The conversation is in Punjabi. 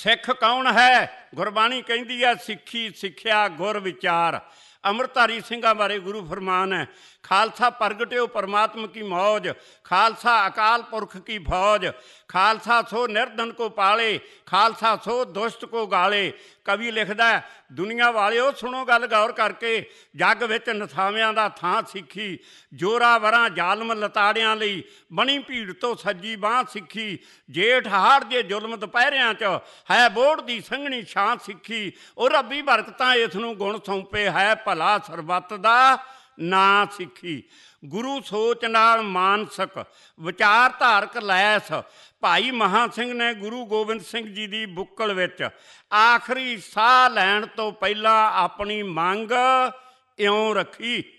ਸਿੱਖ ਕੌਣ ਹੈ? ਗੁਰਬਾਣੀ ਕਹਿੰਦੀ ਹੈ ਸਿੱਖੀ ਸਿੱਖਿਆ ਗੁਰ ਵਿਚਾਰ। ਅੰਮ੍ਰਿਤਧਾਰੀ ਸਿੰਘਾਂ ਬਾਰੇ ਗੁਰੂ ਫਰਮਾਨ ਹੈ, ਖਾਲਸਾ ਪ੍ਰਗਟਿਓ परमात्म की मौज, खालसा अकाल पुरख की फौज, खालसा सो निर्धन को पाले, खालसा सो दुष्ट को गाले। कवि लिखदा है, दुनिया वालिओ सुनो गल गौर करके, जग विच नथावियां दा थां सिੱਖੀ, जोरावरां जालम लताड़ियां लई बनी भीड़ तो सज्जी बांह सिੱਖੀ, जेठ हाड़ जे जुल्म दुपहरियां च है बोड़ दी संघनी छां सिੱਖੀ। ਉਹ ਰੱਬੀ ਬਰਕਤਾਂ ਇਸ ਨੂੰ ਗੁਣ ਸੌਂਪੇ, ਹੈ ਭਲਾ ਸਰਬੱਤ ਦਾ ਨਾਂ ਸਿੱਖੀ। ਗੁਰੂ ਸੋਚ ਨਾਲ ਮਾਨਸਕ ਵਿਚਾਰ ਧਾਰਕ ਲੈਸ, ਭਾਈ ਮਹਾਂ ਸਿੰਘ ਨੇ ਗੁਰੂ ਗੋਬਿੰਦ ਸਿੰਘ ਜੀ ਦੀ ਬੁੱਕਲ ਵਿੱਚ ਆਖਰੀ ਸਾਹ ਲੈਣ ਤੋਂ ਪਹਿਲਾਂ ਆਪਣੀ ਮੰਗ ਇਉਂ ਰੱਖੀ।